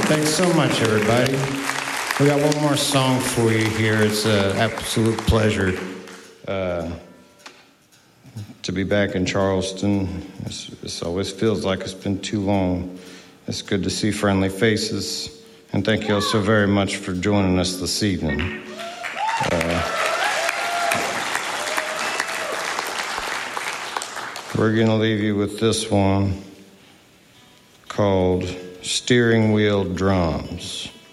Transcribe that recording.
Thanks so much, everybody. We got one more song for you here. It's an absolute pleasure to be back in Charleston. This always feels like it's been too long. It's good to see friendly faces. And thank you all so very much for joining us this evening. We're going to leave you with this one called Steering Wheel Drums.